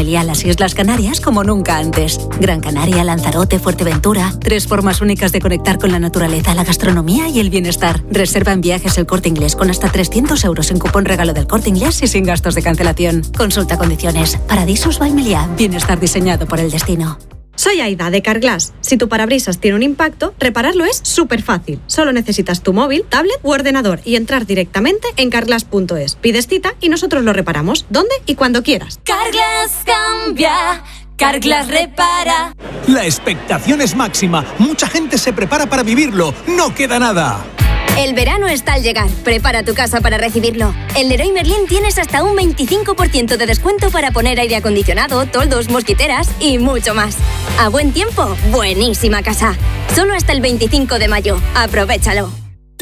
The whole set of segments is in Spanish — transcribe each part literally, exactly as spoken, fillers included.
Meliá, las Islas Canarias como nunca antes. Gran Canaria, Lanzarote, Fuerteventura. Tres formas únicas de conectar con la naturaleza, la gastronomía y el bienestar. Reserva en Viajes El Corte Inglés con hasta trescientos euros en cupón regalo del Corte Inglés y sin gastos de cancelación. Consulta condiciones. Paradisus by Meliá. Bienestar diseñado por el destino. Soy Aida de Carglass. Si tu parabrisas tiene un impacto, repararlo es súper fácil. Solo necesitas tu móvil, tablet u ordenador y entrar directamente en carglass punto es. Pides cita y nosotros lo reparamos donde y cuando quieras. Carglass cambia, Carglass repara. La expectación es máxima. Mucha gente se prepara para vivirlo. No queda nada. El verano está al llegar. Prepara tu casa para recibirlo. En Leroy Merlin tienes hasta un veinticinco por ciento de descuento para poner aire acondicionado, toldos, mosquiteras y mucho más. A buen tiempo, buenísima casa. Solo hasta el veinticinco de mayo. Aprovéchalo.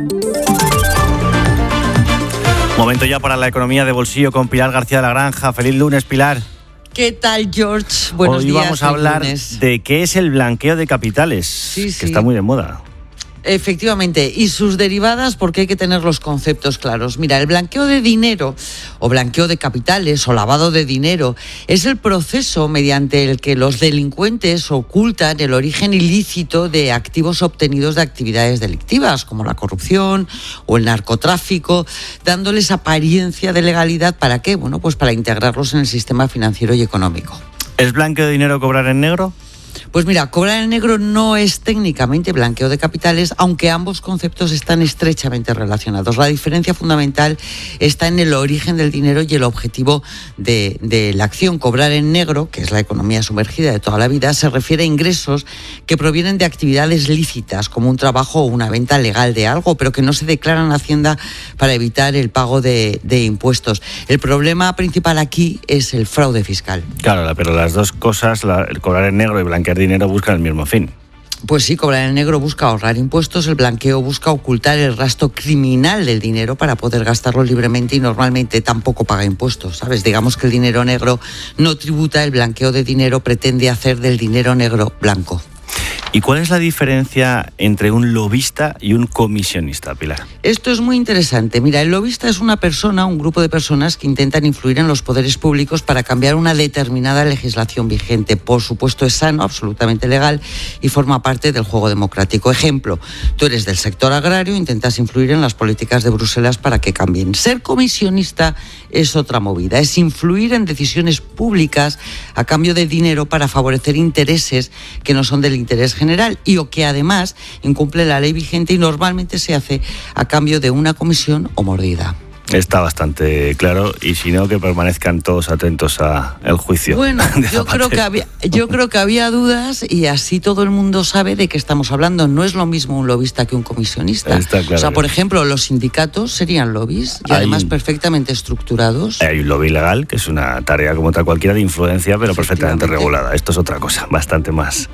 Momento ya para la economía de bolsillo con Pilar García de la Granja. Feliz lunes, Pilar. ¿Qué tal, George? Buenos Hoy días. Hoy vamos a hablar lunes. de qué es el blanqueo de capitales, sí, que sí. está muy de moda. Efectivamente, y sus derivadas, porque hay que tener los conceptos claros. Mira, el blanqueo de dinero o blanqueo de capitales o lavado de dinero es el proceso mediante el que los delincuentes ocultan el origen ilícito de activos obtenidos de actividades delictivas, como la corrupción o el narcotráfico, dándoles apariencia de legalidad. ¿Para qué? Bueno, pues para integrarlos en el sistema financiero y económico. ¿Es blanqueo de dinero cobrar en negro? Pues mira, cobrar en negro no es técnicamente blanqueo de capitales, aunque ambos conceptos están estrechamente relacionados. La diferencia fundamental está en el origen del dinero y el objetivo de, de la acción. Cobrar en negro, que es la economía sumergida de toda la vida, se refiere a ingresos que provienen de actividades lícitas, como un trabajo o una venta legal de algo, pero que no se declaran a Hacienda para evitar el pago de, de impuestos. El problema principal aquí es el fraude fiscal. Claro, pero las dos cosas, la, el cobrar en negro y blanquear dinero buscan el mismo fin. Pues sí, cobrar en negro busca ahorrar impuestos, el blanqueo busca ocultar el rastro criminal del dinero para poder gastarlo libremente y normalmente tampoco paga impuestos, ¿sabes? Digamos que el dinero negro no tributa, el blanqueo de dinero pretende hacer del dinero negro blanco. ¿Y cuál es la diferencia entre un lobista y un comisionista, Pilar? Esto es muy interesante. Mira, el lobista es una persona, un grupo de personas que intentan influir en los poderes públicos para cambiar una determinada legislación vigente. Por supuesto, es sano, absolutamente legal y forma parte del juego democrático. Ejemplo, tú eres del sector agrario, intentas influir en las políticas de Bruselas para que cambien. Ser comisionista es otra movida, es influir en decisiones públicas a cambio de dinero para favorecer intereses que no son del interés general y o que además incumple la ley vigente y normalmente se hace a cambio de una comisión o mordida. Está bastante claro y si no, que permanezcan todos atentos al juicio. Bueno, yo creo, que había, yo creo que había dudas y así todo el mundo sabe de qué estamos hablando. No es lo mismo un lobista que un comisionista. Está claro. O sea, por ejemplo, los sindicatos serían lobbies y hay además un, perfectamente estructurados. Hay un lobby legal, que es una tarea como otra cualquiera de influencia, pero perfectamente regulada. Esto es otra cosa, bastante más,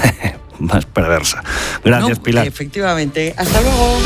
más perversa. Gracias, no, Pilar. Efectivamente. Hasta luego.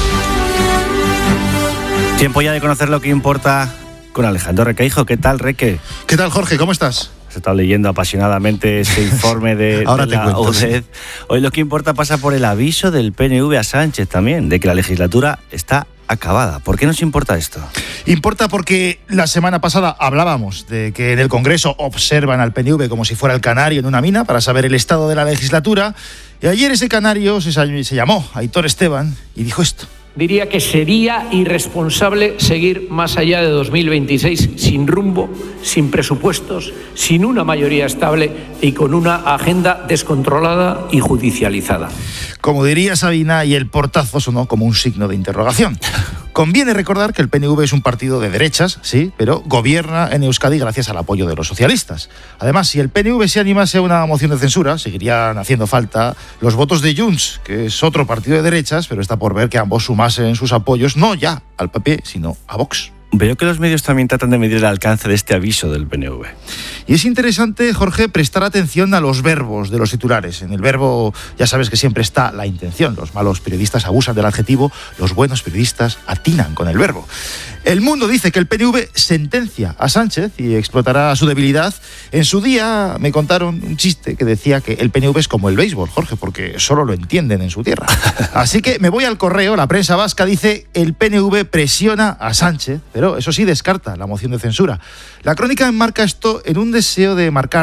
Tiempo ya de conocer lo que importa con Alejandro Requeijo. ¿Qué tal, Reque? ¿Qué tal, Jorge? ¿Cómo estás? Has estado leyendo apasionadamente ese informe de, Ahora de te la cuento, U D E D. sí. Hoy lo que importa pasa por el aviso del P N V a Sánchez también, de que la legislatura está acabada. ¿Por qué nos importa esto? Importa porque la semana pasada hablábamos de que en el Congreso observan al P N V como si fuera el canario en una mina para saber el estado de la legislatura. Y ayer ese canario se, se llamó Aitor Esteban y dijo esto. Diría que sería irresponsable seguir más allá de dos mil veintiséis sin rumbo, sin presupuestos, sin una mayoría estable y con una agenda descontrolada y judicializada. Como diría Sabina, y el portazo sonó como un signo de interrogación. Conviene recordar que el P N V es un partido de derechas, sí, pero gobierna en Euskadi gracias al apoyo de los socialistas. Además, si el P N V se animase a una moción de censura, seguirían haciendo falta los votos de Junts, que es otro partido de derechas, pero está por ver que ambos sumasen sus apoyos no ya al P P, sino a Vox. Veo que los medios también tratan de medir el alcance de este aviso del P N V. Y es interesante, Jorge, prestar atención a los verbos de los titulares. En el verbo ya sabes que siempre está la intención. Los malos periodistas abusan del adjetivo, los buenos periodistas atinan con el verbo. El Mundo dice que el P N V sentencia a Sánchez y explotará su debilidad. En su día me contaron un chiste que decía que el P N V es como el béisbol, Jorge, porque solo lo entienden en su tierra. Así que me voy al Correo. La prensa vasca dice el P N V presiona a Sánchez, pero eso sí descarta la moción de censura. La Crónica enmarca esto en un deseo de marcar